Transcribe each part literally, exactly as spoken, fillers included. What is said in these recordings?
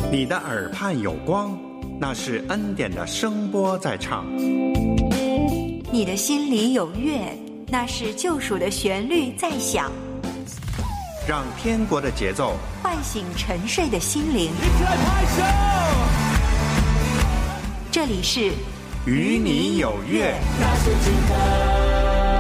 你的耳畔有光，那是恩典的声波在唱。 你的心里有乐，那是救赎的旋律在响。 让天国的节奏唤醒沉睡的心灵。 一起来拍手！ 这里是与你有约。 那是真的。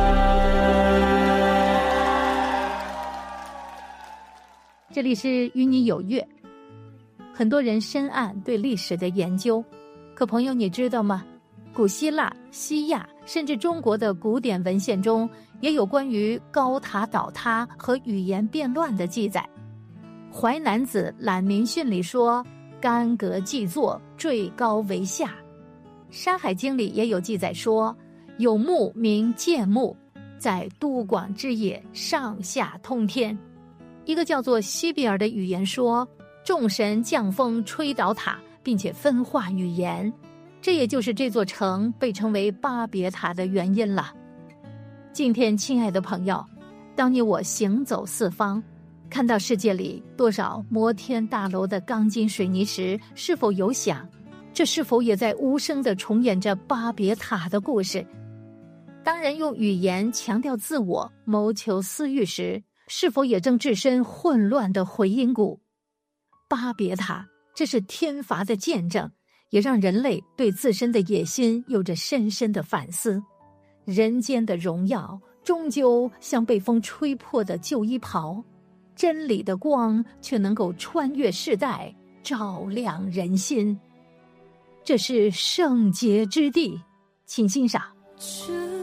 这里是与你有约。很多人深谙对历史的研究，可朋友你知道吗？古希腊、西亚甚至中国的古典文献中也有关于高塔倒塌和语言变乱的记载。淮南子·览明训里说，干戈既作，坠高为下。山海经里也有记载说，有木名建木，在都广之野，上下通天。一个叫做西比尔的语言说，众神降风吹倒塔，并且分化语言，这也就是这座城被称为巴别塔的原因了。今天亲爱的朋友，当你我行走四方，看到世界里多少摩天大楼的钢筋水泥时，是否有想，这是否也在无声地重演着巴别塔的故事？当人用语言强调自我，谋求私欲时，是否也正置身混乱的回音谷？巴别塔，这是天罚的见证，也让人类对自身的野心有着深深的反思。人间的荣耀终究像被风吹破的旧衣袍，真理的光却能够穿越世代，照亮人心。这是圣洁之地，请欣赏。